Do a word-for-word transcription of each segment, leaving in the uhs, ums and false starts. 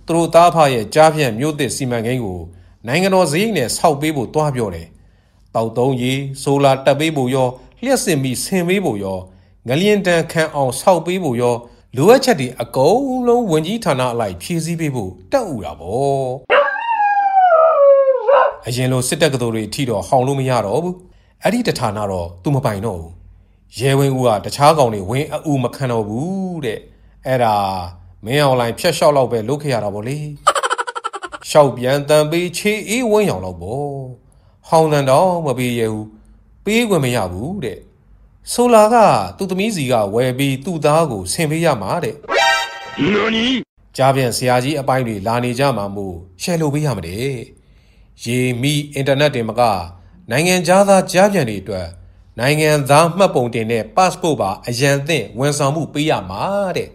သူတို့သားဖရဲ့ကြားဖြန့်မြို့သစ်စီမံကိန်းကိုနိုင်ငံတော်စရိတ်နဲ့ဆောက်ပေးဖို့တွားပြောတယ်။တောက်သုံးရေးဆိုလာတက်ပေးဖို့ရောလျှက်စင်ပြီးဆင်ပေးဖို့ရောငလျင်တန်ခံအောင်ဆောက်ပေးဖို့ရောလိုအပ်ချက်တွေအကုန်လုံးဝင်ကြီးဌာနအလိုက်ဖြည့်ဆည်းပေးဖို့တက်ဥတာပေါ့။အရင်လိုစစ်တပ်ကတော်တွေအထိတော့ဟောင်လို့မရတော့ဘူး။အဲ့ဒီတဌာနတော့သူမပိုင်တော့ဘူး။ရဲဝင်းဦးကတခြားကောင်တွေဝင်းအူမခံတော့ဘူးတဲ့။အဲ့ဒါမင်းအောင်လိုင်းဖြတ်လျှောက်လောက်ပဲလုပ်ခဲ့ရတာပေါ့လေ။ရှောက်ပြန်တန်ပေးချေအေးဝင်းရောင်လောက်ပေါ့။ဟောင်းတန်တော့မပေးရဘူး။ပေးခွင့်မရဘူးတဲ့။ဆိုလာကသူ့သမီးစီကဝယ်ပြီးသူ့သားကိုဆင်ပေးရမှာတဲ့။နော်နီကြားပြန်ဆရာကြီးအပိုင်းတွေလာနေကြမှာမို့ရှယ်လို့ပေးရမှာတဲ့။ရေမီအင်တာနက်တင်မကနိုင်ငံသားသားကြားပြန်တွေအတွက်နိုင်ငံသားမှတ်ပုံတင်တဲ့ passport ပါအရန်သင့်ဝန်ဆောင်မှုပေးရမှာတဲ့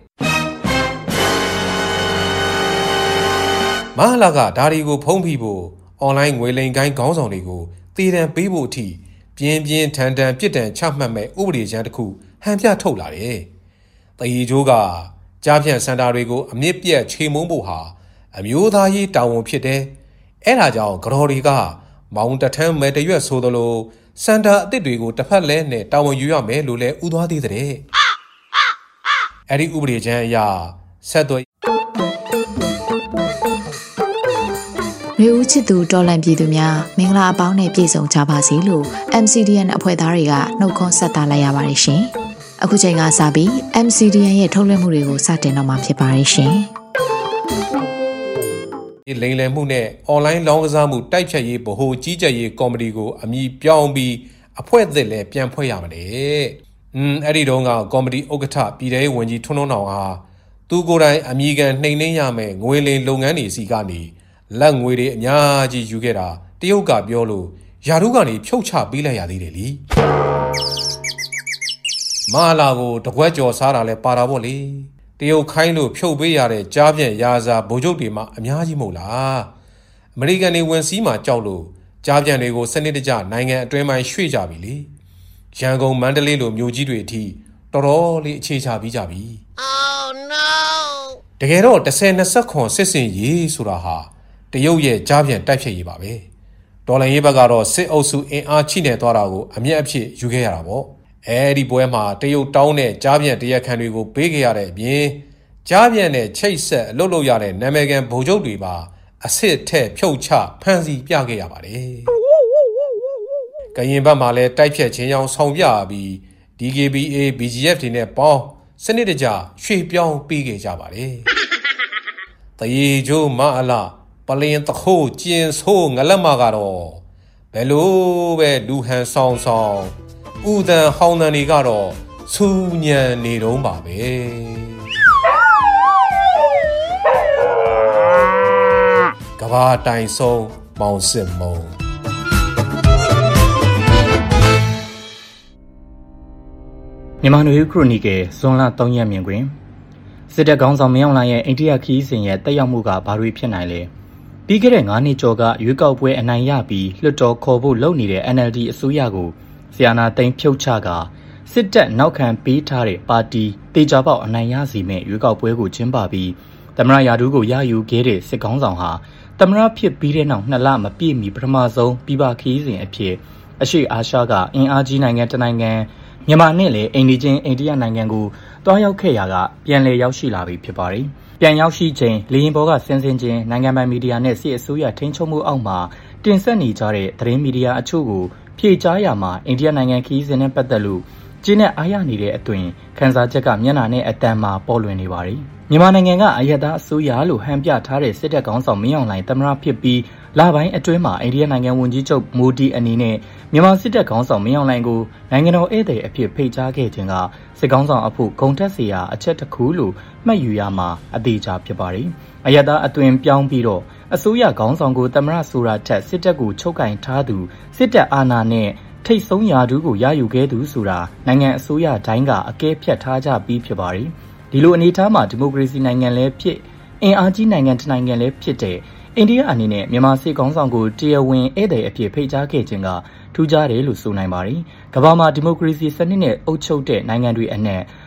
မဟာလာကဒါတွေကိုဖုံးဖိဖို့အွန်လိုင်းငွေလိမ်ကိုင်းခေါင်းဆောင်တွေကိုတည်တံပေးဖို့အထိပြင်းပြင်းထန်ထန်ပြစ်ဒဏ်ချမှတ်မဲ့ဥပဒေချမ်းတစ်ခုဟန်ပြထုတ်လာတယ်။တည်ရီကျိုးကကြားဖြန့်စင်တာတွေကိုအမြင့်ပြတ်ချေမှုန်းဖို့ဟာအမျိုးသားရေးတာဝန်ဖြစ်တယ်။အဲ့ဒါကြောင့်ကတော်တွေကမောင်တထမ်းမဲတရွက်ဆိုသလိုစင်တာအစ်စ်တွေကိုတစ်ဖက်လဲနဲ့တာဝန်ယူရမယ်လို့လဲဥသွားသေးတဲ့။အဲ့ဒီဥပဒေချမ်းအရဆက်သွယ်ရေဦးချစ်သူတော်လန်ပြည်သူများမင်္ဂလာအပေါင်းနဲ့ပြည့်စုံကြပါစေလို့ အမ် စီ ဒီ အန် အဖွဲ့သားတွေကနှုတ်ခွန်းဆက်သလိုက်ရပါတယ်ရှင်။အခုချိန်ကစပြီး အမ် စီ ဒီ အန် ရဲ့ထုတ်လွှင့်မှုတွေကိုစတင်တော့မှာဖြစ်ပါတယ်ရှင်။ဒီလိမ်လည်မှုနဲ့အွန်လိုင်းလောင်းကစားမှုတိုက်ဖြတ်ရေးဗဟိုကြီးကြပ်ရေးကော်မတီကိုအမည်ပြောင်းပြီးအဖွဲ့အသစ်လည်းပြန်ဖွဲ့ရမှာလေ။อืมအဲ့ဒီတုန်းကကော်မတီဥက္ကဋ္ဌပြည်ထောင်ဝန်ကြီးထွန်းထွန်းအောင်ဟာသူကိုယ်တိုင်အမည်ခံနှိမ်နှင်းရမယ်ငွေလိမ်လုပ်ငန်းတွေစီကနေလက်ငွေတွေအများကြီးယူခဲ့တာတရုတ်ကပြောလို့ယာတို့ကနေဖြုတ်ချပေးလိုက်ရသေးတယ်လीမဟာလာကိုတကွက်ကြော်စားတာလဲပါတာပေါ့လေတရုတ်ခိုင်းလို့ဖြုတ်ပေးရတဲ့ကြားပြန့်ရာစာဗိုလ်ချုပ်တွေမှာအများကြီးမဟုတ်လားအမေရိကန်တွေဝင်စီးမှာကြောက်လို့ကြားပြန့်တွေကိုစနစ်တကျနိုင်ငံအတွင်းပိုင်းရွှေ့ကြပြီလေရန်ကုန်မန္တလေးလိုမြို့ကြီးတွေအထိတော်တော်လေးအခြေချပြီးကြပြီ Oh no တကယ်တော့တစ်ဆယ်နှစ်ဆက်ခွန်စစ်စင်ရေးဆိုတာဟာတရုတ်ရဲ့ကြားပြန်တိုက်ဖြတ်ရေးပါပဲဒေါ်လာရေးဘက်ကတော့စစ်အုပ်စုအင်အားချိနဲ့သွားတာကိုအမျက်အဖြစ်ယူခဲ့ရတာပေါ့အဲဒီပွဲမှာတရုတ်တောင်းတဲ့ကြားပြန်တရားခံတွေကိုပေးခဲ့ရတဲ့အပြင်ကြားပြန်နဲ့ချိတ်ဆက်အလုပ်လုပ်ရတဲ့နာမည်ခံဗိုလ်ချုပ်တွေပါအစ်စ်ထက်ဖြုတ်ချဖမ်းဆီးပြခဲ့ရပါတယ်ကရင်ဘက်မှာလည်းတိုက်ဖြတ်ခြင်းကြောင့်ဆောင်ပြပြီး ဒီ ကေ ဘီ အေ ဘီ ဂျီ အက်ဖ် တွေနဲ့ပေါင်းစနစ်တကျရွှေ့ပြောင်းပေးခဲ့ကြပါတယ်တရေကျိုးမအလားပလင်တခိုးကျင်ဆိုးငလက်မကတော့ဘယ်လိုပဲလူဟန်ဆောင်ဆောင်ဥဒန်ဟောင်းတန်တွေကတော့စူးညံနေတော့ပါပဲကဘာတိုင်ဆုံးမောင်စစ်မုံမြန်မာနွေဦးခရိုနီကယ်ဇွန်လသုံးရက်မြင်တွင်စစ်တပ်ခေါင်းဆောင်မင်းအောင်လှိုင်ရဲ့အိန္ဒိယခီးစဉ်ရဲ့တက်ရောက်မှုကဘာတွေဖြစ်နိုင်လဲပြီးခဲ့တဲ့ငါးနှစ်ကျော်ကရွေးကောက်ပွဲအနိုင်ရပြီးလွှတ်တော်ခေါ်ဖို့လုပ်နေတဲ့ အန် အယ်လ် ဒီ အစိုးရကိုဆီယနာသိန်းဖြုတ်ချကစစ်တပ်နောက်ခံပေးထားတဲ့ပါတီတေချာပေါက်အနိုင်ရစီမဲ့ရွေးကောက်ပွဲကိုကျင်းပပြီးသမရယာဒူးကိုရယူခဲ့တဲ့စစ်ခေါင်းဆောင်ဟာသမရဖြစ်ပြီးတဲ့နောက်နှစ်လမပြည့်မီပထမဆုံးပြည်ပခီးစဉ်အဖြစ်အရှေ့အာရှကအင်အားကြီးနိုင်ငံတစ်နိုင်ငံမြန်မာနဲ့လည်းအိန္ဒိချင်းအိန္ဒိယနိုင်ငံကိုတွားရောက်ခဲ့ရာကပြန်လည်ရောက်ရှိလာပြီဖြစ်ပါတယ်။ပြန်ရောက်ရှိချိန်လေရင်ဘောကဆင်းဆင်းချင်းနိုင်ငံပိုင်မီဒီယာနဲ့စစ်အစိုးရထိန်းချုပ်မှုအောက်မှာတင်ဆက်နေကြတဲ့သတင်းမီဒီယာအချို့ကိုဖြေကြားရမှာအိန္ဒိယနိုင်ငံခီးစဉ်နဲ့ပတ်သက်လို့ကျင်းနဲ့အားရနေတဲ့အသွင်ခန်းစားချက်ကမျက်နှာနဲ့အတန်မှာပေါ်လွင်နေပါတယ်။မြန်မာနိုင်ငံကအယက်သားအစိုးရလို့ဟန်ပြထားတဲ့စစ်တပ်ခေါင်းဆောင်မင်းအောင်လှိုင်သမရဖြစ်ပြီးလပိုင်းအတွင်းမှာအိန္ဒိယနိုင်ငံဝန်ကြီးချုပ်မိုဒီအနေနဲ့မြန်မာစစ်တပ်ခေါင်းဆောင်မင်းအောင်လှိုင်ကိုနိုင်ငံတော်ဧည့်သည်အဖြစ်ဖိတ်ကြားခဲ့ခြင်းကစစ်ခေါင်းဆောင်အဖို့ဂုဏ်တက်စရာအချက်တစ်ခုလို့မှတ်ယူရမှာအသေးချာဖြစ်ပါတယ်။အယက်သားအသွင်ပြောင်းပြီးတော့အစိုးရခေါင်းဆောင်ကိုသမရဆိုတာထက်စစ်တပ်ကိုချုပ်ကင်ထားသူစစ်တပ်အာဏာနဲ့ထိတ်ဆုံးရာထူးကိုရယူခဲ့သူဆိုတာနိုင်ငံအစိုးရတိုင်းကအကဲဖြတ်ထားကြပြီးဖြစ်ပါတယ်။ဒီလိုအနေအထားမှာဒီမိုကရေစီနိုင်ငံလည်းဖြစ်အင်အားကြီးနိုင်ငံတစ်နိုင်ငံလည်းဖြစ်တဲ့အိန္ဒိယအနေနဲ့မြန်မာစစ်ကောင်ဆောင်ကိုတရားဝင်ဧည့်သည်အဖြစ်ဖိတ်ကြားခဲ့ခြင်းကထူးခြားတယ်လို့ဆိုနိုင်ပါတယ်။ကမ္ဘာမှာဒီမိုကရေစီစနစ်နဲ့အုပ်ချုပ်တဲ့နိုင်ငံတွေအနက်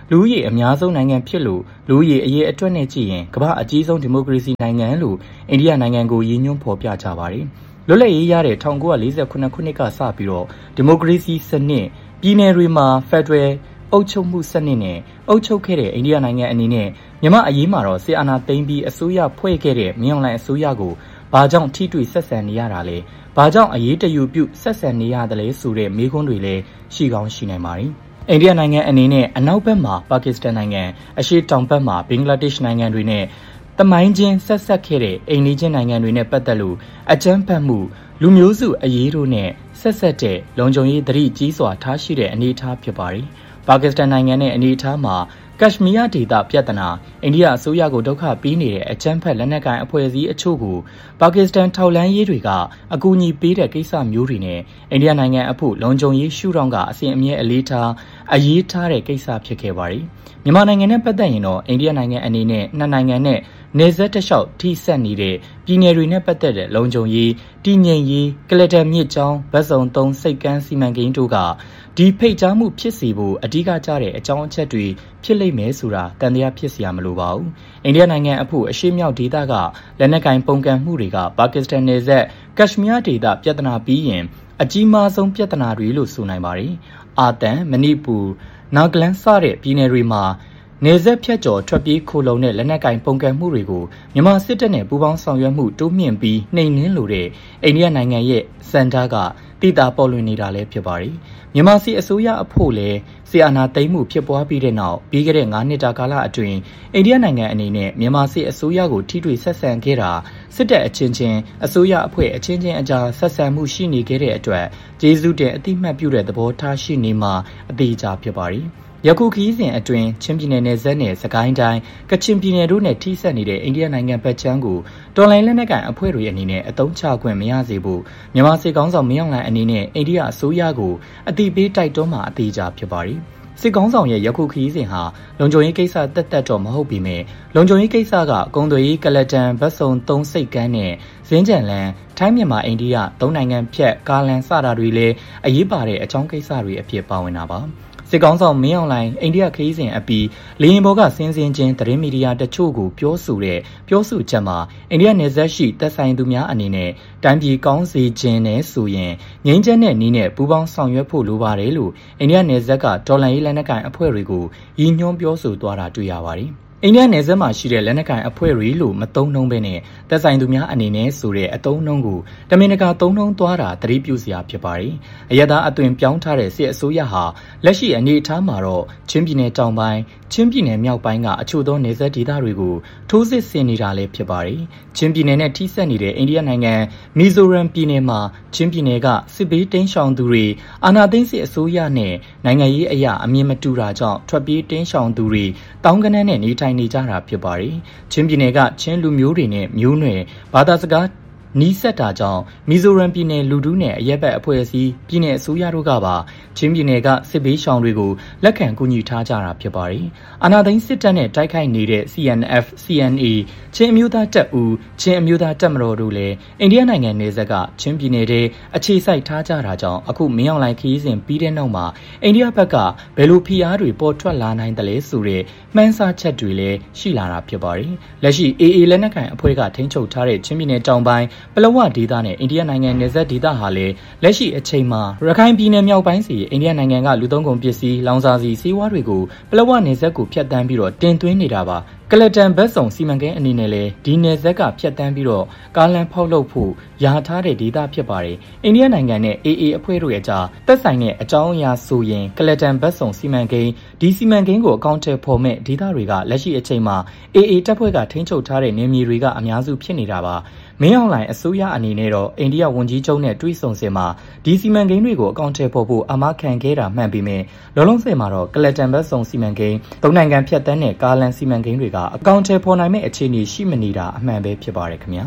လူဦးရေအများဆုံးနိုင်ငံဖြစ်လို့လူဦးရေအရေးအတွက်နဲ့ကြည့်ရင်ကမ္ဘာအကြီးဆုံးဒီမိုကရေစီနိုင်ငံလို့အိန္ဒိယနိုင်ငံကိုရည်ညွှန်းဖော်ပြကြပါတယ်လွတ်လပ်ရေးရတဲ့၁၉၄ခုနှစ်ခုနှစ်ကစပြီးတော့ဒီမိုကရေစီစနစ်ပြည်နယ်တွေမှာဖက်ဒရယ်အုပ်ချုပ်မှုစနစ်နဲ့အုပ်ချုပ်ခဲ့တဲ့အိန္ဒိယနိုင်ငံအနေနဲ့မြန်မာအရေးမှာတော့စစ်အာဏာသိမ်းပြီးအစိုးရဖွဲ့ခဲ့တဲ့မင်းအောင်လှိုင်အစိုးရကိုဘာကြောင့်ထိတွေ့ဆက်ဆံနေရတာလဲဘာကြောင့်အရေးတယူပြုဆက်ဆံနေရတယ်လဲဆိုတဲ့မေးခွန်းတွေလည်းရှိကောင်းရှိနိုင်ပါတယ်အိန္ဒိယနိုင်ငံအနေနဲ့အနောက်ဘက်မှာပါကစ္စတန်နိုင်ငံအရှေ့တောင်ဘက်မှာဘင်္ဂလားဒေ့ရှ်နိုင်ငံတွေနဲ့တမိုင်းချင်းဆက်ဆက်ခဲ့တဲ့အိန္ဒိယနိုင်ငံတွေနဲ့ပတ်သက်လို့အကြမ်းဖက်မှုလူမျိုးစုအရေးတို့နဲ့ဆက်ဆက်တဲ့လုံခြုံရေးသတိကြီးစွာထားရှိတဲ့အနေအထားဖြစ်ပါတယ်ပါကစ္စတန်နိုင်ငံနဲ့အနေအထားမှာကက်ရှ်မီးယားဒေသပြဿနာအိန္ဒိယအစိုးရကိုဒုက္ခပေးနေတဲ့အကြမ်းဖက်လက်နက်ကိုင်အဖွဲ့အစည်းအချို့ကိုပါကစ္စတန်ထောက်လှမ်းရေးတွေကအကူအညီပေးတဲ့ကိစ္စမျိုးတွေနဲ့အိန္ဒိယနိုင်ငံအဖို့လုံခြုံရေးရှုထောင့်ကအစဉ်အမြဲအလေးထားအရေးထားတဲ့ကိစ္စဖြစ်ခဲ့ပါတယ်မြန်မာနိုင်ငံနဲ့ပတ်သက်ရင်တော့အိန္ဒိယနိုင်ငံအနေနဲ့နှစ်နိုင်ငံနဲ့နေဆက်တလျှောက်ထိစပ်နေတဲ့ပြည်နယ်တွေနဲ့ပတ်သက်တဲ့လုံခြုံရေးတည်ငြိမ်ရေးကလတန်မြစ်ကြောင်းဗတ်စုံသုံးစိတ်ကမ်းစီမံကိန်းတို့ကဒီဖိတ်ကြားမှုဖြစ်စီဖို့အဓိကကျတဲ့အကြောင်းအချက်တွေဖြစ်လိမ့်မယ်ဆိုတာတန်တရားဖြစ်စရာမလိုပါဘူးအိန္ဒိယနိုင်ငံအဖို့အရှေ့မြောက်ဒေသကလက်နက်ကင်ပုန်ကန်မှုတွေကပါကစ္စတန်နယ်စပ်ကက်ရှ်မီးယားဒေသပြဿနာပြီးရင်အကြီးမားဆုံးပြဿနာတွေလို့ဆိုနိုင်ပါတယ်အာသန်မဏိပူနာဂလန်စတဲ့ပြည်နယ်တွေမှာနေဆက်ဖြတ်ကျော်ထွက်ပြေးခိုလုံတဲ့လက်နက်ကင်ပုန်ကန်မှုတွေကိုမြန်မာစစ်တပ်နဲ့ပူးပေါင်းဆောင်ရွက်မှုတိုးမြင့်ပြီးနှိမ်နင်းလိုတဲ့အိန္ဒိယနိုင်ငံရဲ့စံတားကတိတာပေါ်လွင်နေတာလည်းဖြစ်ပါတယ်။မြန်မာစီအစိုးရအဖို့လည်းဆီအာနာသိမ်းမှုဖြစ်ပွားပြီးတဲ့နောက်ပြီးခဲ့တဲ့၅နှစ်တာကာလအတွင်းအိန္ဒိယနိုင်ငံအနေနဲ့မြန်မာစီအစိုးရကိုထိတွေ့ဆက်ဆံခဲ့တာစစ်တပ်အချင်းချင်းအစိုးရအဖွဲ့အချင်းချင်းအကြားဆက်ဆံမှုရှိနေခဲ့တဲ့အတွက်ကျေးဇူးတင်အတိမတ်ပြုတဲ့သဘောထားရှိနေမှာအသေးချာဖြစ်ပါတယ်။ယခုခရီးစဉ်အတွင်းချင်းပြည်နယ်နယ်စပ်နဲ့စကိုင်းတိုင်းကချင်ပြည်နယ်တို့နဲ့ထိစပ်နေတဲ့အိန္ဒိယနိုင်ငံဘက်ခြမ်းကိုတော်လိုင်းလက်နက်ကိုင်အဖွဲ့တွေအနေနဲ့အသုံးချခွင့်မရစေဖို့မြန်မာစစ်ကောင်ဆောင်မင်းအောင်လှိုင်အနေနဲ့အိန္ဒိယအစိုးရကိုအတိပေးတိုက်တွန်းမှာအသေးချာဖြစ်ပါတယ်။စစ်ကောင်ဆောင်ရဲ့ယခုခရီးစဉ်ဟာလုံခြုံရေးကိစ္စတက်တက်တော့မဟုတ်ပေမဲ့လုံခြုံရေးကိစ္စကကုန်းသွေးကလတန်ဗတ်စုံသုံးစိတ်ကမ်းနဲ့ဇင်းကြံလန်ထိုင်းမြန်မာအိန္ဒိယသုံးနိုင်ငံဖြတ်ကားလန်စတာတွေလည်းအရေးပါတဲ့အကြောင်းကိစ္စတွေအဖြစ်ပါဝင်တာပါစစ်ကောင်ဆောင်မင်းအောင်လှိုင်အိန္ဒိယခရီးစဉ်အပြီးလေရင်ဘောကစင်းစင်းချင်းသတင်းမီဒီယာတချို့ကိုပြောဆိုတဲ့ပြောဆိုချက်မှာအိန္ဒိယနယ်စပ်ရှိတပ်ဆိုင်သူများအနေနဲ့တိုင်းပြည်ကောင်းစေခြင်းနဲ့ဆိုရင်ငြိမ်းချမ်းတဲ့နည်းနဲ့ပူးပေါင်းဆောင်ရွက်ဖို့လိုပါတယ်လို့အိန္ဒိယနယ်စပ်ကဒေါ်လာရေးလက်နက်ကိုင်အဖွဲ့တွေကိုရည်ညွှန်းပြောဆိုသွားတာတွေ့ရပါတယ်အိန္ဒိယနယ်စပ်မှာရှိတဲ့လက်နက်ကိုင်အဖွဲ့တွေလို့မသုံးနှုံးဘဲနဲ့တပ်ဆိုင်သူများအနေနဲ့ဆိုတဲ့အသုံးနှုံးကိုတမင်တကာသုံးနှုံးသွားတာသတိပြုစရာဖြစ်ပါတယ်။အရသာအသွင်ပြောင်းထားတဲ့စစ်အစိုးရဟာလက်ရှိအနေအထားမှာတော့ချင်းပြည်နယ်တောင်ပိုင်းချင်းပြည်နယ်မြောက်ပိုင်းကအချို့သောနယ်စပ်ဒေသတွေကိုထိုးစစ်ဆင်နေတာလည်းဖြစ်ပါတယ်။ချင်းပြည်နယ်နဲ့ထိစပ်နေတဲ့အိန္ဒိယနိုင်ငံမီဇိုရမ်ပြည်နယ်မှာချင်းပြည်နယ်ကစစ်ဘေးတိမ်းရှောင်သူတွေအာဏာသိမ်းစစ်အစိုးရနဲ့နိုင်ငံရေးအရာအမြင်မတူတာကြောင့်ထွက်ပြေးတိမ်းရှောင်သူတွေတောင်းကနန်းနဲ့နေထိုင်နေကြတာဖြစ်ပါတယ်။ချင်းပြည်နယ်ကချင်းလူမျိုးတွေနဲ့မျိုးနွယ်ဘာသာစကားနီးစပ်တာကြောင့်မီဇိုရမ်ပြည်နယ်လူထုနဲ့အရက်ဘက်အဖွဲ့အစည်းပြည်နယ်အစိုးရတို့ကပါချင်းပြည်နယ်ကစစ်ဘေးရှောင်တွေကိုလက်ခံကူညီထားကြတာဖြစ်ပါတယ်။အာဏာသိမ်းစစ်တပ်နဲ့တိုက်ခိုက်နေတဲ့ C N F C N A ချင်းအမျိုးသားတပ်ဦးချင်းအမျိုးသားတပ်မတော်တို့လည်းအိန္ဒိယနိုင်ငံနယ်စပ်ကချင်းပြည်နယ်ထဲအခြေစိုက်ထားကြတာကြောင့်အခုမင်းအောင်လှိုင်ခရီးစဉ်ပြီးတဲ့နောက်မှာအိန္ဒိယဘက်ကဘယ်လိုဖိအားတွေပေါ်ထွက်လာနိုင်တယ်လဲဆိုတဲ့မှန်းဆချက်တွေလည်းရှိလာတာဖြစ်ပါတယ်။လက်ရှိ A A လက်နက်ကိုင်အဖွဲ့ကထိန်းချုပ်ထားတဲ့ချင်းပြည်နယ်တောင်ပိုင်းပလောဝဒေသနဲ့အိန္ဒိယနိုင်ငံနယ်စပ်ဒေသဟာလည်းလက်ရှိအချိန်မှာရခိုင်ပြည်နယ်မြောက်ပိုင်းစီအိန္ဒိယနိုင်ငံကလူသုံးကုန်ပစ္စည်းလောင်စာဆီစီးပွားတွေကိုပလောဝနယ်စပ်ကိုဖျက်ဆီးပြီးတော့တင်သွင်းနေတာပါကလတန်ဘတ်စုံစီမံကိန်းအနေနဲ့လည်းဒီနယ်စပ်ကဖျက်ဆီးပြီးတော့ကားလန်ဖောက်လုပ်ဖို့ယာထားတဲ့ဒေသဖြစ်ပါတယ်အိန္ဒိယနိုင်ငံနဲ့ A A အဖွဲ့တို့ရဲ့ကြားသက်ဆိုင်တဲ့အကြောင်းအရာဆိုရင်ကလတန်ဘတ်စုံစီမံကိန်းဒီစီမံကိန်းကိုအကောင့်ထဲပေါ်မဲ့ဒေသတွေကလက်ရှိအချိန်မှာ A A တပ်ဖွဲ့ကထိန်းချုပ်ထားတဲ့နေမြေတွေကအများစုဖြစ်နေတာပါမင်းအောင်လှိုင်အစိုးရအနေနဲ့တော့အိန္ဒိယဝန်ကြီးချုပ်နဲ့တွေ့ဆုံစင်မှာဒီစီမံကိန်းတွေကိုအကောင့်ထဲပေါ်ဖို့အမခံခဲ့တာမှန်ပေမဲ့လောလောဆယ်မှာတော့ကလတန်ဘတ်စုံစီမံကိန်းသုံးနိုင်ငံဖြတ်တန်းတဲ့ကားလန်စီမံကိန်းတွေကအကောင့်ထဲပေါ်နိုင်မဲ့အခြေအနေရှိမနေတာအမှန်ပဲဖြစ်ပါတယ်ခင်ဗျာ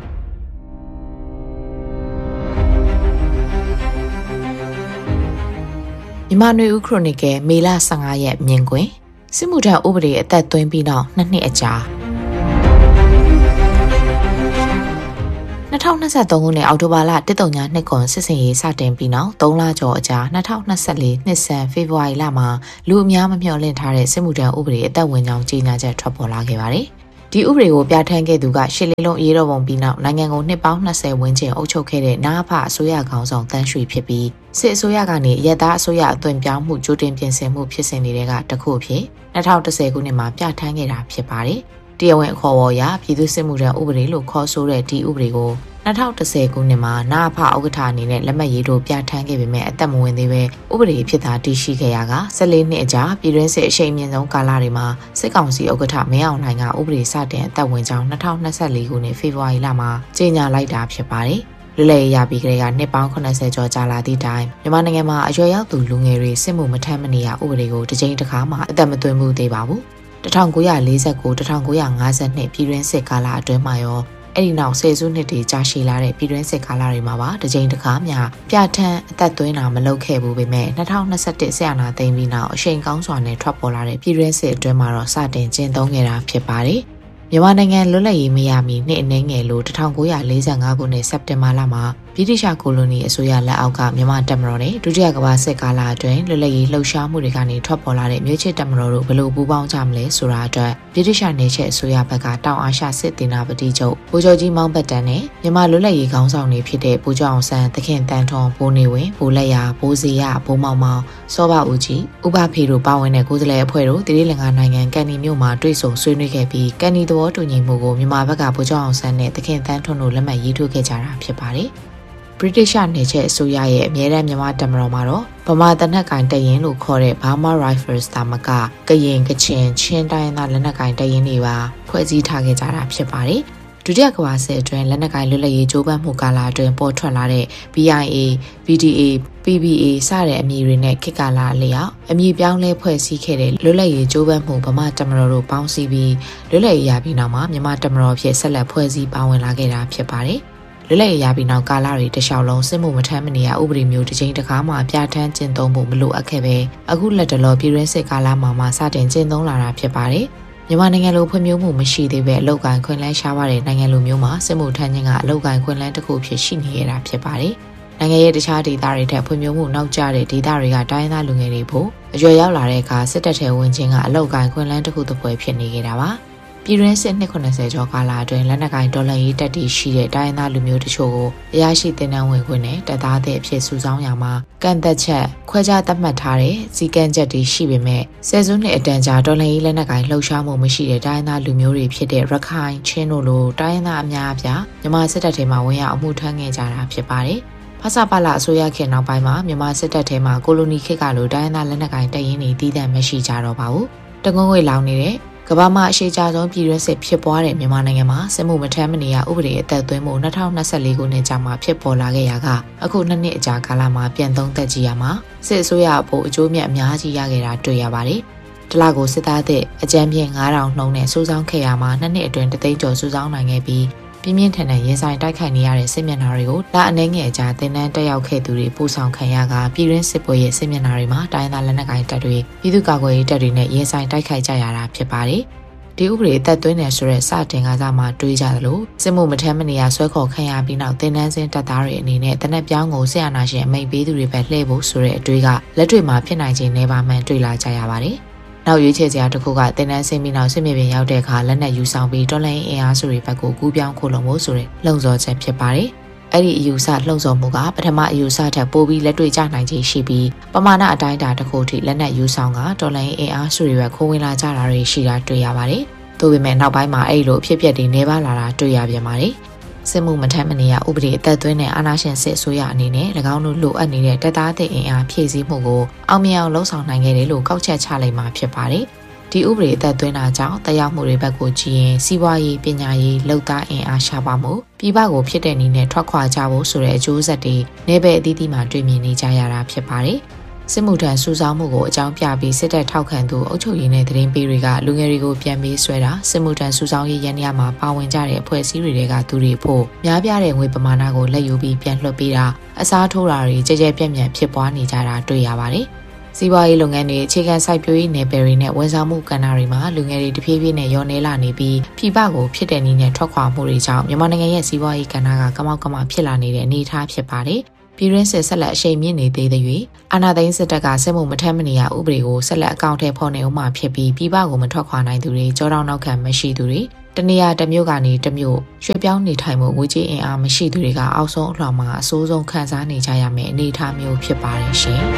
မြန်မာနွေဦးခရိုနီကယ်မေလ၁၅ရက်မြင်ကွင်းစစ်မှုထမ်းဥပဒေအသက်သွင်းပြီးနောက်နှစ်နှစ်အကြာ၂၀ထောင်နှစ်ဆသုံးခုနှစ်အောက်တိုဘာလတစ်တုံညာနှစ်ကွန်စစ်စင်ရေးစတင်ပြီးနောက်သုံးလကျော်အကြာ၂၀၂၄နှစ်ဆန်းဖေဖော်ဝါရီလမှာလူအများမမျှော်လင့်ထားတဲ့စစ်မှုထမ်းဥပဒေအသက်ဝင်ကြောင်းကြေညာချက်ထွက်ပေါ်လာခဲ့ပါတယ်။ဒီဥပဒေကိုပြဋ္ဌာန်းခဲ့သူကရှစ်လေးလုံးအရေးတော်ပုံပြီးနောက်နိုင်ငံကိုနှစ်ပေါင်း၂၀ဝန်းကျင်အုပ်ချုပ်ခဲ့တဲ့နာဖအစိုးရခေါင်းဆောင်တန်းရွှေဖြစ်ပြီးစစ်အစိုးရကနေရက်သားအစိုးရအသွင်ပြောင်းမှုကြိုတင်ပြင်ဆင်မှုဖြစ်စဉ်တွေကတခုအဖြစ်၂၀၁၀ခုနှစ်မှာပြဋ္ဌာန်းခဲ့တာဖြစ်ပါတယ်။တရားဝင်အခေါ်အဝေါ်အရပြည်သူ့စစ်မှုထမ်းဥပဒေလို့ခေါ်ဆိုတဲ့ဒီဥပဒေကို၂၀၁၀ခုနှစ်မှာနာဖဥက္ကဋ္ဌအနေနဲ့လက်မှတ်ရေးထိုးပြဋ္ဌာန်းခဲ့ပေမဲ့အသက်မဝင်သေးပဲဥပဒေဖြစ်တာတည်ရှိခဲ့ရက၁၄နှစ်အကြာပြည်တွင်းစစ်အရှိန်မြင့်ဆုံးကာလတွေမှာစစ်ကောင်စီဥက္ကဋ္ဌမင်းအောင်လှိုင်ကဥပဒေစတင်အသက်ဝင်ကြောင်း၂၀၂၄ခုနှစ်ဖေဖော်ဝါရီလမှာကြေညာလိုက်တာဖြစ်ပါတယ်။လွတ်လပ်ရေးရပြီးကလေးကနှစ်ပေါင်း၇၀ကျော်ကြာလာသည့်တိုင်မြန်မာနိုင်ငံမှာအရွယ်ရောက်သူလူငယ်တွေစစ်မှုမထမ်းမနေရဥပဒေကိုတစ်ကြိမ်တစ်ခါမှအသက်မသွင်းမှုသေးပါဘူး။၁၉၄၉-၁၉၅၂ပြည်တွင်းစစ်ကာလအတွင်းမှာရောအဲ့ဒီနောက်ဆယ်စုနှစ်တွေကြာရှည်လာတဲ့ပြည်တွင်းစစ်ကာလတွေမှာပါတစ်ကြိမ်တစ်ခါမျှပြဋ္ဌာန်းအသက်သွင်းတာမလုပ်ခဲ့ဘူးပေမဲ့၂၀၂၁ဆရာနာသိမ်းပြီးနောက်အရှိန်ကောင်းစွာနဲ့ထွက်ပေါ်လာတဲ့ပြည်တွင်းစစ်အတွင်းမှာတော့စတင်ကျင့်သုံးခဲ့တာဖြစ်ပါတယ်။မြန်မာနိုင်ငံလွတ်လပ်ရေးမရမီနှစ်အနည်းငယ်လို့၁၉၄၅ခုနှစ်စက်တင်ဘာလမှာဗြိတိရှကိုလိုနီအစိုးရလက်အောက်ကမြန်မာတပ်မတော်နဲ့ဒုတိယကမ္ဘာစစ်ကာလအတွင်းလွတ်လပ်ရေးလှုပ်ရှားမှုတွေကနေထွက်ပေါ်လာတဲ့မြို့ချစ်တပ်မတော်တို့ဘယ်လိုပူးပေါင်းကြမလဲဆိုတာအတွက်ဗြိတိရှနေချက်အစိုးရဘက်ကတောင်အာရှစစ်တေနာပတိချုပ်ဗိုလ်ချုပ်ကြီးမောင်ပတ်တန်နဲ့မြန်မာလွတ်လပ်ရေးခေါင်းဆောင်တွေဖြစ်တဲ့ဗိုလ်ချုပ်အောင်ဆန်းသခင်တန်းထွန်းဘိုးနေဝင်ဘိုးလက်ရဘိုးစီရဘိုးမောင်မောင်စောဘဦးကြီးဥပဖေတို့ပါဝင်တဲ့ကိုယ်စားလှယ်အဖွဲ့တို့တိရိလင်္ကာနိုင်ငံကန်နီမြို့မှာတွေ့ဆုံဆွေးနွေးခဲ့ပြီးကန်နီသဘောတူညီမှုကိုမြန်မာဘက်ကဗိုလ်ချုပ်အောင်ဆန်းနဲ့သခင်တန်းထွန်းတို့လက်မှတ်ရေးထိုးခဲ့ကြတာဖြစ်ပါတယ်။ British နေချက်အစိုးရရဲ့အမြဲတမ်းမြန်မာတပ်မတော်မှာတော့ဗမာတနက်ကင်တရင်လို့ခေါ်တဲ့ Burma Rifles တာမကကရင်ကချင်ချင်းတိုင်းသားလက်နက်ကင်တရင်တွေပါဖွဲ့စည်းထားခဲ့ကြတာဖြစ်ပါတယ်။ဒုတိယကမ္ဘာစစ်အတွင်းလက်နက်ကင်လွတ်လပ်ရေးကြိုးပမ်းမှုကာလအတွင်းပေါ်ထွက်လာတဲ့ B I A, B D A, P B A စတဲ့အမည်တွေနဲ့ခေတ်ကာလအလျောက်အမည်ပြောင်းလဲဖွဲ့စည်းခဲ့တဲ့လွတ်လပ်ရေးကြိုးပမ်းမှုဗမာတပ်မတော်တို့ပေါင်းစည်းပြီးလွတ်လပ်ရေးရပြီးနောက်မှာမြန်မာတပ်မတော်ဖြစ်ဆက်လက်ဖွဲ့စည်းပါဝင်လာခဲ့တာဖြစ်ပါတယ်။လွတ်လပ်ရေးရပြီးနောက်ကာလတွေတခြားလုံးစစ်မှုမထမ်းမနေရဥပဒေမျိုးတစ်ချိန်တစ်ခါမှပြဋ္ဌာန်းကျင့်သုံးဖို့မလိုအပ်ခဲ့ပဲအခုလက်တလောပြည်တွင်းစစ်ကာလမှာမှစတင်ကျင့်သုံးလာတာဖြစ်ပါတယ်။မြန်မာနိုင်ငံလိုဖွံ့ဖြိုးမှုမရှိသေးပဲအလောက်ကိုင်းခွင့်လန်းရှားပါတဲ့နိုင်ငံလိုမျိုးမှာစစ်မှုထမ်းခြင်းကအလောက်ကိုင်းခွင့်လန်းတစ်ခုဖြစ်ရှိနေရတာဖြစ်ပါတယ်။နိုင်ငံရဲ့တခြားဒေသတွေထက်ဖွံ့ဖြိုးမှုနောက်ကျတဲ့ဒေသတွေကတိုင်းသားလူငယ်တွေဖို့အရွယ်ရောက်လာတဲ့အခါစစ်တပ်ထဲဝင်ခြင်းကအလောက်ကိုင်းခွင့်လန်းတစ်ခုတစ်ပွဲဖြစ်နေခဲ့တာပါ။ပြည်တွင်းစစ်နှစ်၇၀ကျော်ကာလအတွင်းလက်နက်ကိုင်ဒေါ်လာရေးတက်တည်ရှိတဲ့တိုင်းသားလူမျိုးတချို့ကိုအရရှိတင်နန်းဝင်ခွင့်နဲ့တပ်သားတဲ့အဖြစ်စုဆောင်းရမှာကန့်သက်ချက်ခွဲခြားသတ်မှတ်ထားတဲ့စီကံချက်တွေရှိပေမဲ့ဆယ်စုနှစ်အတန်ကြာဒေါ်လာရေးလက်နက်ကိုင်လှုပ်ရှားမှုမရှိတဲ့တိုင်းသားလူမျိုးတွေဖြစ်တဲ့ရခိုင်ချင်းတို့လိုတိုင်းသားအများအပြားမြန်မာစစ်တပ်ထဲမှာဝင်ရောက်အမှုထမ်းခဲ့ကြတာဖြစ်ပါတယ်။ဖဆပလအစိုးရခေတ်နောက်ပိုင်းမှာမြန်မာစစ်တပ်ထဲမှာကိုလိုနီခေတ်ကလိုတိုင်းသားလက်နက်ကိုင်တပ်ရင်းတွေတည်တံ့မရှိကြတော့ပါဘူး။တငုံငွေလောင်နေတဲ့ကမ္ဘာမှာအရှိကြဆုံးပြည်တွင်းစစ်ဖြစ်ပွားတဲ့မြန်မာနိုင်ငံမှာစစ်မှုမထမ်းမနေရဥပဒေအသက်သွင်းမှု၂၀၂၄ခုနှစ်ကြာမှဖြစ်ပေါ်လာခဲ့ရာကအခုနှစ်နှစ်အကြာကာလမှာပြန်သုံးသက်ကြည့်ရမှာစစ်အစိုးရအဖို့အကျိုးမြတ်အများကြီးရခဲ့တာတွေ့ရပါတယ်။တလကိုစစ်သားတဲ့အကြမ်းဖျင်း၅ထောင်နှုန်းနဲ့စုဆောင်းခဲ့ရမှာနှစ်နှစ်အတွင်းတသိန်းကျော်စုဆောင်းနိုင်ခဲ့ပြီးပြင်းပြင်းထန်ထန်ရင်ဆိုင်တိုက်ခိုက်နေရတဲ့စစ်မျက်နှာတွေကိုလအနှဲငယ်အကြာတင်နန်းတက်ရောက်ခဲ့သူတွေပို့ဆောင်ခံရကပြည်တွင်းစစ်ပွဲရဲ့စစ်မျက်နှာတွေမှာတိုင်းသားလက်နက်ကိုင်တပ်တွေပြည်သူ့ကာကွယ်ရေးတပ်တွေနဲ့ရင်ဆိုင်တိုက်ခိုက်ကြရတာဖြစ်ပါတယ်။ဒီဥပဒေအသက်သွင်းတယ်ဆိုတဲ့စတင်ကစားမှတွေးကြသလိုစစ်မှုမထမ်းမနေရဆွဲခေါ်ခံရပြီးနောက်တင်နန်းစင်းတပ်သားတွေအနေနဲ့တနက်ပြောင်းကိုဆရာနာရှင်အမိန့်ပေးသူတွေပဲလှည့်ဖို့ဆိုတဲ့အတွေးကလက်တွေ့မှာဖြစ်နိုင်ခြင်းနေပါမှန်တွေ့လာကြရပါတယ်။နောက်ရွေးချယ်စရာတစ်ခုကတင်နန်းစင်းပြီးနောက်စစ်မြေပြင်ရောက်တဲ့အခါလက်နက်ယူဆောင်ပြီးတော်လှန်ရေးအင်အားစုတွေဘက်ကိုကူးပြောင်းခိုလုံဖို့ဆိုတဲ့လှုံ့ဆော်ချက်ဖြစ်ပါတယ်။အဲ့ဒီအယူဆလှုံ့ဆော်မှုကပထမအယူဆထက်ပိုပြီးလက်တွေ့ကျနိုင်ခြင်းရှိပြီးပမာဏအတိုင်းအတာတစ်ခုထိလက်နက်ယူဆောင်ကတော်လှန်ရေးအင်အားစုတွေဘက်ခိုးဝင်လာကြတာတွေရှိတာတွေ့ရပါတယ်။သို့ပေမဲ့နောက်ပိုင်းမှာအဲ့လိုအဖြစ်အပျက်တွေနေပါလာတာတွေ့ရပြန်ပါတယ်။စစ်မှုမထမ်းမနေရဥပဒေအသက်သွင်းတဲ့အာဏာရှင်စစ်အစိုးရအနေနဲ့၎င်းတို့လိုအပ်နေတဲ့တပ်သားတဲ့အင်အားဖြည့်ဆည်းမှုကိုအောင်မြင်အောင်လှုံ့ဆော်နိုင်ခဲ့တယ်လို့ကောက်ချက်ချလိုက်မှာဖြစ်ပါတယ်။ဒီဥပဒေအသက်သွင်းတာကြောင့်တရားမှုတွေဘက်ကိုကြည့်ရင်စီးပွားရေးပညာရေးလောက်သားအင်အားရှားပါမှုပြည်ပကိုဖြစ်တဲ့နည်းနဲ့ထွက်ခွာကြဖို့ဆိုတဲ့အကျိုးဆက်တွေနေဘက်အသီးသီးမှာတွေ့မြင်နေကြရတာဖြစ်ပါတယ်။စစ်မှုထမ်းစုဆောင်းမှုကိုအကြောင်းပြပြီးစစ်တပ်ထောက်ခံသူအုပ်ချုပ်ရေးနဲ့သတင်းပေးတွေကလူငယ်တွေကိုပြန်ပေးဆွဲတာစစ်မှုထမ်းစုဆောင်းရေးရန်ရမှာပါဝင်ကြတဲ့အဖွဲ့အစည်းတွေကသူတွေဖို့များပြားတဲ့ငွေပမာဏကိုလက်ယူပြီးပြန်လွှတ်ပေးတာအစားထိုးတာတွေကြဲကြဲပြန့်ပြန့်ဖြစ်ပွားနေကြတာတွေ့ရပါတယ်။စီးပွားရေးလုပ်ငန်းတွေအခြေခံစိုက်ပျိုးရေးနယ်ပယ်တွေနဲ့ဝန်ဆောင်မှုကဏ္ဍတွေမှာလူငယ်တွေတဖြည်းဖြည်းနဲ့ရောနေလာနေပြီးပြည်ပကိုဖြစ်တဲ့နည်းနဲ့ထွက်ခွာမှုတွေကြောင့်မြန်မာနိုင်ငံရဲ့စီးပွားရေးကဏ္ဍကကမောက်ကမဖြစ်လာနေတဲ့အနေအထားဖြစ်ပါတယ်။ပြည်ရင်းစစ်ဆက်လက်အရှိန်မြင့်နေသေးတဲ့၍အာဏာသိမ်းစစ်တပ်ကစစ်မှုမထမ်းမနေရဥပဒေကိုဆက်လက်အကောင့်ထဲပေါ်နေဦးမှာဖြစ်ပြီးပြည်ပကိုမထွက်ခွာနိုင်သူတွေကြောတောင်နောက်ခံမရှိသူတွေတနေရာတစ်မျိုးကနေတစ်မျိုးရွှေ့ပြောင်းနေထိုင်မှုငွေကြေးအင်အားမရှိသူတွေကအောက်ဆုံးအလှောင်မှာအဆိုးဆုံးခံစားနေကြရမယ့်အနေအထားမျိုးဖြစ်ပါတယ်ရှင်။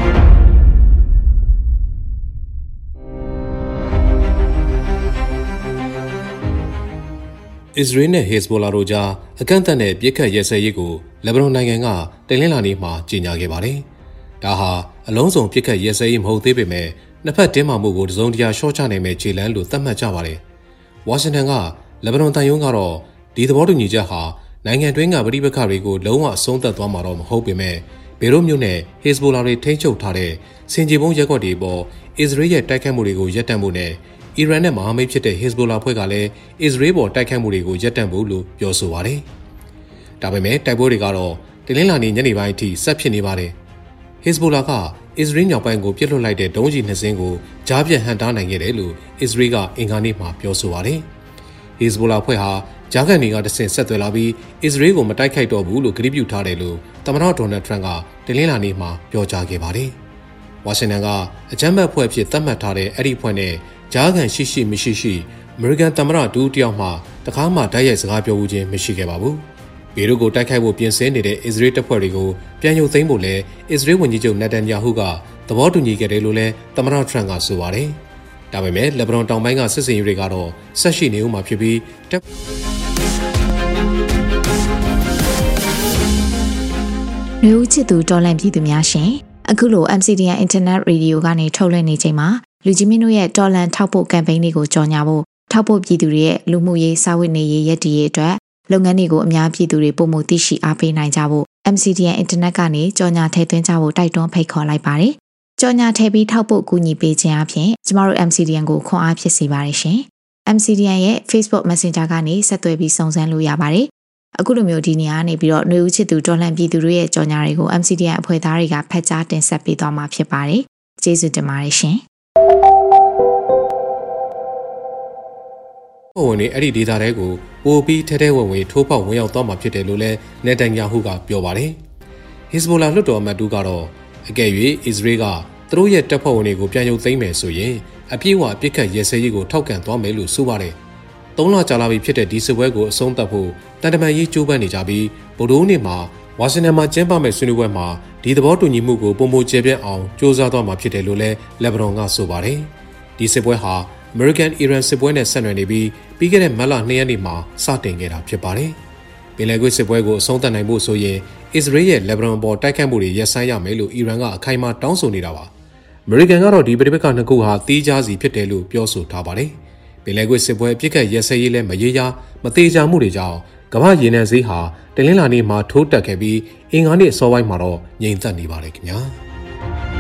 အစ္စရေးနဲ့ဟက်ဇ်ဘိုလာတို့ကြားအကန့်အသတ်နဲ့ပြစ်ခတ်ရဲစဲရေးကိုလက်ဘနွန်နိုင်ငံကတင်လင်းလာနေမှကြေညာခဲ့ပါတယ်။ဒါဟာအလုံးစုံပြစ်ခတ်ရဲစဲရေးမဟုတ်သေးပေမဲ့နှစ်ဖက်တင်းမာမှုကိုတစုံတရာရှော့ချနိုင်မဲ့ခြေလှမ်းလို့သတ်မှတ်ကြပါတယ်။ဝါရှင်တန်ကလက်ဘနွန်တန်ယုံကတော့ဒီသဘောတူညီချက်ဟာနိုင်ငံတွင်းကပြည်ပခါတွေကိုလုံးဝအဆုံးသတ်သွားမှာတော့မဟုတ်ပေမဲ့ဘေရွတ်မြို့နဲ့ဟက်ဇ်ဘိုလာတွေထိန်းချုပ်ထားတဲ့စင်ကြေပုံးရက်ကွက်တွေပေါ်အစ္စရေးရဲ့တိုက်ခိုက်မှုတွေကိုရပ်တန့်ဖို့နဲ့အီရန်နဲ့မဟာမိတ်ဖြစ်တဲ့ဟက်ဇ်ဘိုလာဖွဲ့ကလည်းအစ္စရေးပေါ်တိုက်ခိုက်မှုတွေကိုရပ်တန့်ဖို့လို့ပြောဆိုပါတယ်။ဒါပေမဲ့တိုက်ပွဲတွေကတော့တနင်္လာနေ့ညနေပိုင်းအထိဆက်ဖြစ်နေပါတယ်။ဟက်ဇ်ဘိုလာကအစ္စရေးမြောက်ပိုင်းကိုပြစ်လွှတ်လိုက်တဲ့ဒုံးကျည်နှစ်စင်းကိုကြားပြတ်ဟန်တားနိုင်ခဲ့တယ်လို့အစ္စရေးကအင်္ဂါနေ့မှာပြောဆိုပါတယ်။ဟက်ဇ်ဘိုလာဖွဲ့ဟာဂျာကန်တွေကတဆင့်ဆက်သွယ်လာပြီးအစ္စရေးကိုမတိုက်ခိုက်တော့ဘူးလို့ကြေညာပြုထားတယ်လို့သမ္မတဒေါ်နယ်ထရန့်ကတနင်္လာနေ့မှာပြောကြားခဲ့ပါတယ်။ဝါရှင်တန်ကအကြမ်းဖက်ဖွဲ့အဖြစ်သတ်မှတ်ထားတဲ့အဲ့ဒီဖွဲ့နဲ့ဂျာကန်ရှိရှိမရှိရှိအမေရိကန်သမ္မတဒူးတယောက်မှတခါမှတိုက်ရိုက်စကားပြောဦးခြင်းမရှိခဲ့ပါဘူး။ဘေရွတ်ကိုတိုက်ခိုက်ဖို့ပြင်ဆင်နေတဲ့အစ္စရေးတပ်ဖွဲ့တွေကိုပြန်ရုပ်သိမ်းဖို့လည်းအစ္စရေးဝန်ကြီးချုပ်နက်တန်ယာဟုကသဘောတူညီခဲ့တယ်လို့လည်းသမ္မတထရန့်ကဆိုပါတယ်။ဒါပေမဲ့လက်ဘနွန်တောင်ပိုင်းကစစ်စင်ရေးတွေကတော့ဆက်ရှိနေဦးမှာဖြစ်ပြီးလူဦးချစ်သူတော်လန့်ပြည်သူများရှင်အခုလို M C D N Internet Radio ကနေထုတ်လွှင့်နေချိန်မှာလူကြီးမင်းတို့ရဲ့တော်လန်ထောက်ပို့ကမ်ပိန်းတွေကိုကြော်ညာဖို့ထောက်ပို့ပြည်သူတွေရဲ့လူမှုရေးစာဝတ်နေရေးရည်တည်ရေးအတွက်လုပ်ငန်းတွေကိုအများပြည်သူတွေပုံမှုသိရှိအားပေးနိုင်ကြဖို့ M C D N Internet ကနေကြော်ညာထည့်သွင်းကြဖို့တိုက်တွန်းဖိတ်ခေါ်လိုက်ပါတယ်။ကြော်ညာထည့်ပြီးထောက်ပို့ကူညီပေးခြင်းအပြင်ကျမတို့ M C D N ကိုခွန်အားဖြစ်စေပါတယ်ရှင်။ M C D N ရဲ့ Facebook Messenger ကနေဆက်သွယ်ပြီးစုံစမ်းလို့ရပါတယ်။အခုလိုမျိုးဒီနေရာကနေပြီးတော့ຫນွေဦးချစ်သူတော်လှန်ပြည်သူတွေရဲ့ကြော်ညာတွေကို M C D N အဖွဲ့သားတွေကဖတ်ကြားတင်ဆက်ပေးသွားမှာဖြစ်ပါတယ်။ကျေးဇူးတင်ပါတယ်ရှင်။ဟိုဝင်နေအဲ့ဒီဒေသတွေကိုပိုပြီးထဲထဲဝင်ဝင်ထိုးပေါက်ဝင်ရောက်သွားမှာဖြစ်တယ်လို့လည်းနက်တန်ယာဟုကပြောပါတယ်။ဟက်ဇ်ဘိုလာလွှတ်တော်အမတ်တူကတော့အကယ်၍အစ္စရေးကသူတို့ရဲ့တပ်ဖွဲ့ဝင်တွေကိုပြန်ရုပ်သိမ်းမယ်ဆိုရင်အပြည့်အဝအပြစ်ခတ်ရဲစဲရေးကိုထောက်ခံသွားမယ်လို့ဆိုပါတယ်။သုံးလကြာလာပြီဖြစ်တဲ့ဒီစစ်ပွဲကိုအဆုံးသတ်ဖို့တန်တမန်ရေးကြိုးပမ်းနေကြပြီးဗိုလ်တော်နေ့မှာဝါရှင်တန်မှာကျင်းပမယ့်ဆွေးနွေးပွဲမှာဒီသဘောတူညီမှုကိုပုံမကျေပြတ်အောင်စ조사သွားမှာဖြစ်တယ်လို့လည်းလက်ဘနွန်ကဆိုပါတယ်။ဒီစစ်ပွဲဟာAmerican Iran စစ်ပွဲနဲ့ဆက်နွယ်နေပြီးပြီးခဲ့တဲ့မတ်လနှစ်ရက်နေ့မှာစတင်ခဲ့တာဖြစ်ပါတယ်။ပင်လယ်ကွေ့စစ်ပွဲကိုအဆုံးသတ်နိုင်ဖို့ဆိုရင်အစ္စရေးရဲ့လက်ဘနွန်ပေါ်တိုက်ခိုက်မှုတွေရပ်ဆိုင်းရမယ်လို့အီရန်ကအခိုင်အမာတောင်းဆိုနေတာပါ။ American ကတော့ဒီပဋိပက္ခနှစ်ခုဟာတီးခြားစီဖြစ်တယ်လို့ပြောဆိုထားပါတယ်။ပင်လယ်ကွေ့စစ်ပွဲအပြစ်ခတ်ရပ်စဲရေးလည်းမရေရာမသေးချာမှုတွေကြောင့်ကမ္ဘာရေနံဈေးဟာတနင်္လာနေ့မှာထိုးတက်ခဲ့ပြီးအင်္ဂါနေ့အစောပိုင်းမှာတော့ငြိမ်သက်နေပါတယ်ခင်ဗျာ။